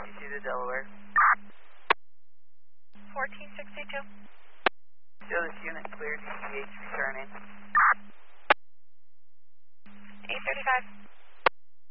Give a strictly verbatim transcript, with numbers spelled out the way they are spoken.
You see the Delaware. fourteen sixty-two. Show this unit clear D C H returning. eight thirty-five.